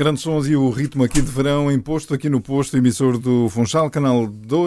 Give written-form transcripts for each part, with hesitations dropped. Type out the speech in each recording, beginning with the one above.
Grandes sons e o ritmo aqui de verão imposto aqui no posto emissor do Funchal, canal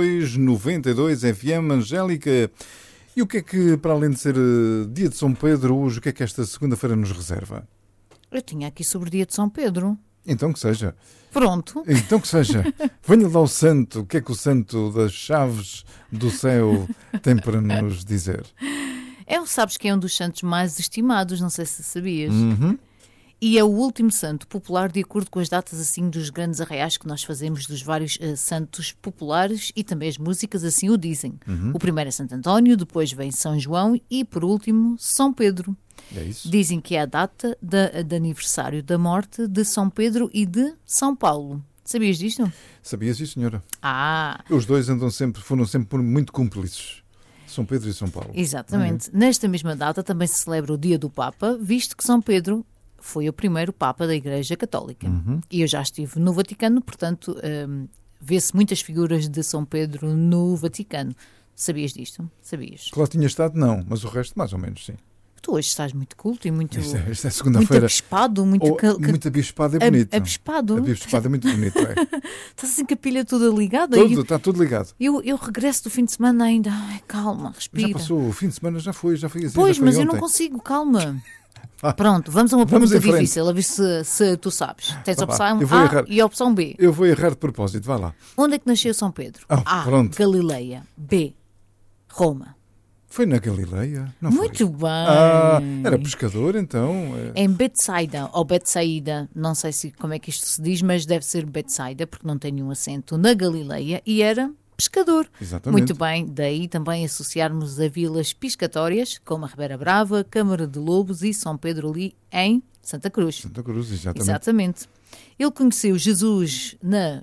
292 FM. Angélica, e o que é que, para além de ser dia de São Pedro, hoje, o que é que esta segunda-feira nos reserva? Eu tinha aqui sobre o dia de São Pedro. Então que seja. Pronto. Então que seja. Venha lá o santo. O que é que o santo das chaves do céu tem para nos dizer? Sabes que é um dos santos mais estimados, não sei se sabias. Uhum. E é o último santo popular, de acordo com as datas assim dos grandes arraiais que nós fazemos dos vários santos populares, e também as músicas assim o dizem. Uhum. O primeiro é Santo António, depois vem São João e, por último, São Pedro. É isso? Dizem que é a data de aniversário da morte de São Pedro e de São Paulo. Sabias disto? Sabia, sim, senhora. Ah! Os dois foram sempre muito cúmplices. São Pedro e São Paulo. Exatamente. Nesta mesma data também se celebra o dia do Papa, visto que São Pedro foi o primeiro Papa da Igreja Católica. Uhum. E eu já estive no Vaticano, portanto, vê-se muitas figuras de São Pedro no Vaticano. Sabias disto? Sabias? Que lá tinha estado, não, mas o resto mais ou menos, sim. Tu hoje estás muito culto e muito... Isto é muito segunda-feira. abispado, muito... Muito abispado é bonito. Abispado? Abispado é muito bonito, é. Estás assim com a pilha toda ligada? Está tudo ligado. Eu regresso do fim de semana ainda. Ai, calma, respira. Já passou, o fim de semana já foi assim. Pois, já foi mas ontem. eu não consigo, calma. Pronto, vamos a uma pergunta difícil, a ver se tu sabes. Tens a opção A e a opção B. Eu vou errar de propósito, vá lá. Onde é que nasceu São Pedro? A. Pronto. Galileia. B. Roma. Foi na Galileia? Não Muito foi? bem. Era pescador, então. Em Betsaida, ou Betsaída, não sei como é que isto se diz, mas deve ser Betsaida, porque não tem nenhum acento, na Galileia, e era pescador. Exatamente. Muito bem, daí também associarmos a vilas piscatórias, como a Ribeira Brava, Câmara de Lobos e São Pedro ali em Santa Cruz. Santa Cruz, exatamente. Exatamente. Ele conheceu Jesus na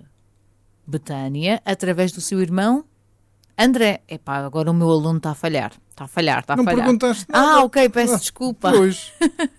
Betânia através do seu irmão André. Epá, agora o meu aluno está a falhar. Não perguntaste nada. Ok, peço desculpa. Pois.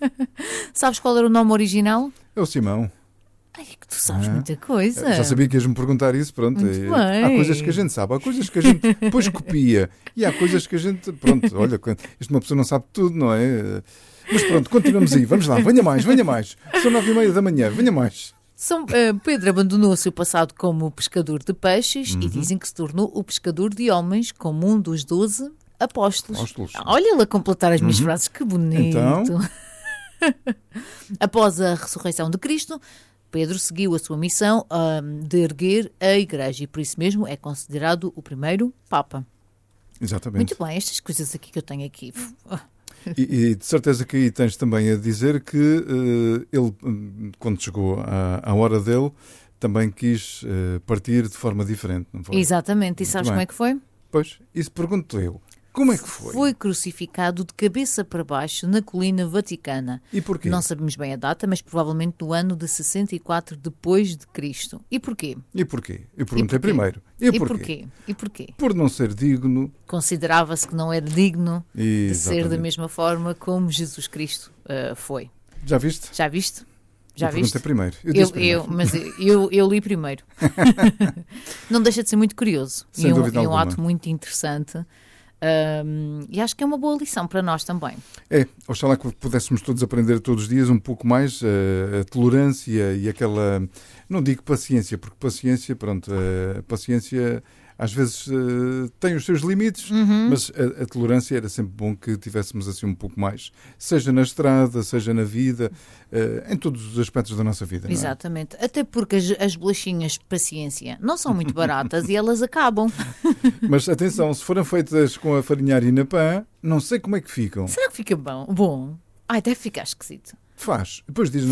Sabes qual era o nome original? É o Simão. Ai, é que tu sabes muita coisa. Já sabia que ias-me perguntar isso, pronto. Muito bem. Há coisas que a gente sabe, há coisas que a gente depois copia e há coisas que a gente, pronto, olha, isto uma pessoa não sabe tudo, não é? Mas pronto, continuamos aí, vamos lá, venha mais. São 9h30 da manhã, venha mais. Pedro abandonou o seu passado como pescador de peixes e dizem que se tornou o pescador de homens como um dos 12 apóstolos. Olha ele a completar as minhas frases, que bonito. Então... Após a ressurreição de Cristo, Pedro seguiu a sua missão de erguer a Igreja e por isso mesmo é considerado o primeiro Papa. Exatamente. Muito bem, estas coisas aqui que eu tenho aqui. E de certeza que aí tens também a dizer que ele, quando chegou à hora dele, também quis partir de forma diferente, não foi? Exatamente, e sabes como é que foi? Pois, isso pergunto eu. Como é que foi? Foi crucificado de cabeça para baixo na colina vaticana. E porquê? Não sabemos bem a data, mas provavelmente no ano de 64 depois de Cristo. E porquê? Eu perguntei primeiro. E porquê? Por não ser digno. Considerava-se que não era digno de ser da mesma forma como Jesus Cristo foi. Já viste? Já perguntei primeiro. Eu li primeiro. Não deixa de ser muito curioso. Sem dúvida alguma. Um ato muito interessante. E acho que é uma boa lição para nós também. Oxalá que pudéssemos todos aprender todos os dias um pouco mais a tolerância e aquela, não digo paciência, porque paciência, paciência às vezes tem os seus limites, mas a tolerância era sempre bom que tivéssemos assim um pouco mais, seja na estrada, seja na vida, em todos os aspectos da nossa vida. Exatamente, não é? Até porque as bolachinhas de paciência não são muito baratas e elas acabam. Mas atenção, se forem feitas com a farinha harina pã, não sei como é que ficam. Será que fica bom? Ai, deve ficar esquisito. Faz. Depois diz